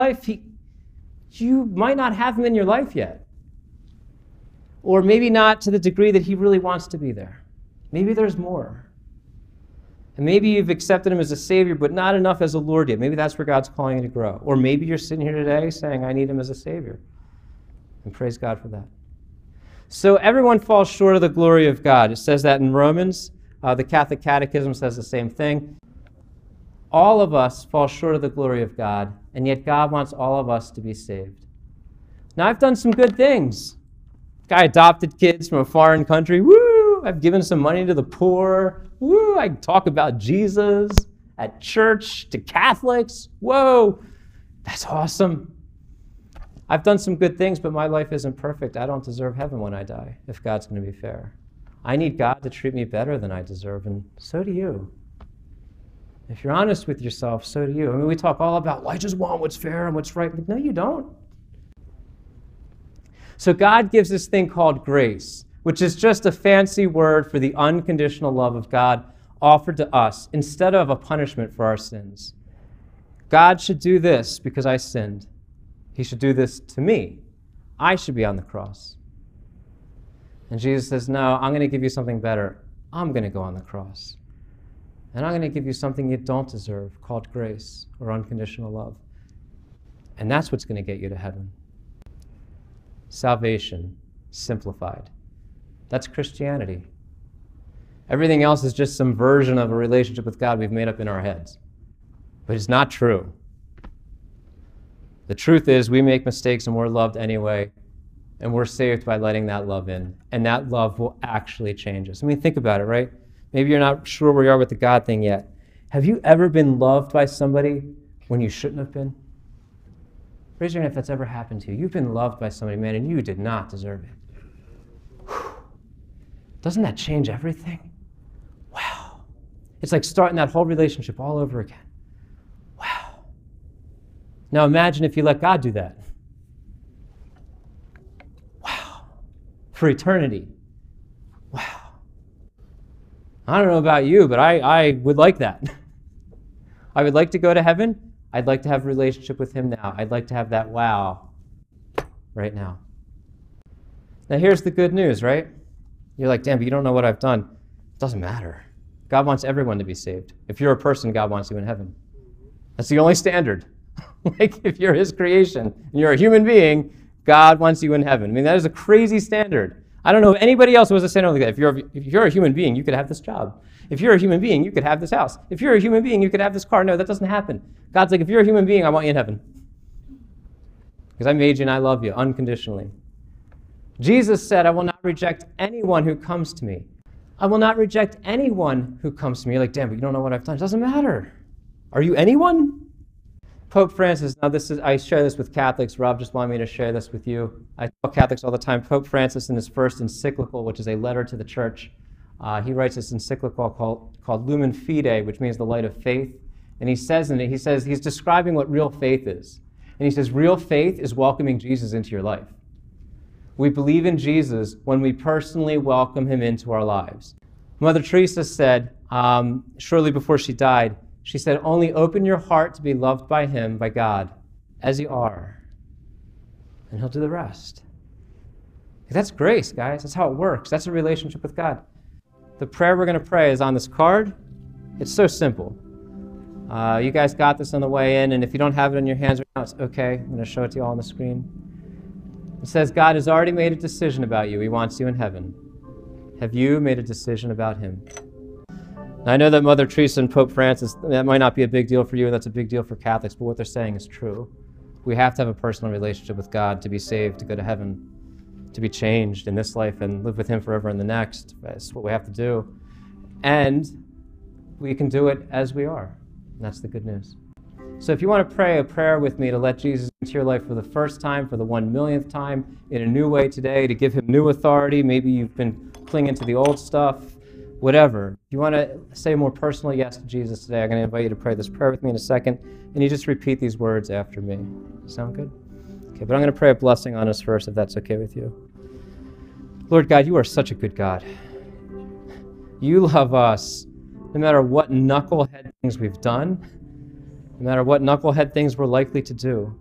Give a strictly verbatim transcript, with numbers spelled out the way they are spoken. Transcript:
life, he, you might not have him in your life yet. Or maybe not to the degree that he really wants to be there. Maybe there's more. And maybe you've accepted him as a Savior, but not enough as a Lord yet. Maybe that's where God's calling you to grow. Or maybe you're sitting here today saying, I need him as a Savior. And praise God for that. So everyone falls short of the glory of God. It says that in Romans. Uh, the Catholic Catechism says the same thing. All of us fall short of the glory of God, and yet God wants all of us to be saved. Now, I've done some good things. I adopted kids from a foreign country. Woo! I've given some money to the poor. Woo! I talk about Jesus at church to Catholics. Whoa! That's awesome. I've done some good things, but my life isn't perfect. I don't deserve heaven when I die, if God's going to be fair. I need God to treat me better than I deserve, and so do you. If you're honest with yourself, so do you. I mean, we talk all about, well, I just want what's fair and what's right. But no, you don't. So God gives this thing called grace, which is just a fancy word for the unconditional love of God offered to us instead of a punishment for our sins. God should do this because I sinned. He should do this to me. I should be on the cross. And Jesus says, no, I'm going to give you something better. I'm going to go on the cross. And I'm going to give you something you don't deserve, called grace or unconditional love. And that's what's going to get you to heaven. Salvation, simplified. That's Christianity. Everything else is just some version of a relationship with God we've made up in our heads. But it's not true. The truth is we make mistakes and we're loved anyway, and we're saved by letting that love in. And that love will actually change us. I mean, think about it, right? Maybe you're not sure where you are with the God thing yet. Have you ever been loved by somebody when you shouldn't have been? Raise your hand if that's ever happened to you. You've been loved by somebody, man, and you did not deserve it. Whew. Doesn't that change everything? Wow. It's like starting that whole relationship all over again. Wow. Now imagine if you let God do that. Wow. For eternity. Wow. I don't know about you, but I, I would like that. I would like to go to heaven. I'd like to have a relationship with him now. I'd like to have that wow right now. Now here's the good news, right? You're like, damn, but you don't know what I've done. It doesn't matter. God wants everyone to be saved. If you're a person, God wants you in heaven. That's the only standard. Like if you're his creation and you're a human being, God wants you in heaven. I mean, that is a crazy standard. I don't know if anybody else was a standard like that. If you're, if you're a human being, you could have this job. If you're a human being, you could have this house. If you're a human being, you could have this car. No, that doesn't happen. God's like, if you're a human being, I want you in heaven. Because I made you and I love you unconditionally. Jesus said, I will not reject anyone who comes to me. I will not reject anyone who comes to me. You're like, damn, but you don't know what I've done. It doesn't matter. Are you anyone? Pope Francis, now this is, I share this with Catholics. Rob just wanted me to share this with you. I tell Catholics all the time, Pope Francis in his first encyclical, which is a letter to the church, uh, he writes this encyclical called, called Lumen Fide, which means the light of faith. And he says in it, he says, he's describing what real faith is. And he says, real faith is welcoming Jesus into your life. We believe in Jesus when we personally welcome him into our lives. Mother Teresa said, um, shortly before she died, she said, only open your heart to be loved by him, by God, as you are, and he'll do the rest. That's grace, guys. That's how it works. That's a relationship with God. The prayer we're going to pray is on this card. It's so simple. Uh, you guys got this on the way in, and if you don't have it in your hands right now, it's okay. I'm going to show it to you all on the screen. It says, God has already made a decision about you. He wants you in heaven. Have you made a decision about him? Now, I know that Mother Teresa and Pope Francis, that might not be a big deal for you, and that's a big deal for Catholics, but what they're saying is true. We have to have a personal relationship with God to be saved, to go to heaven, to be changed in this life and live with him forever in the next. That's what we have to do. And we can do it as we are. And that's the good news. So if you want to pray a prayer with me to let Jesus into your life for the first time, for the one millionth time, in a new way today, to give him new authority, maybe you've been clinging to the old stuff, whatever. If you want to say a more personal yes to Jesus today, I'm going to invite you to pray this prayer with me in a second, and you just repeat these words after me. Sound good? Okay, but I'm going to pray a blessing on us first, if that's okay with you. Lord God, you are such a good God. You love us no matter what knucklehead things we've done, no matter what knucklehead things we're likely to do.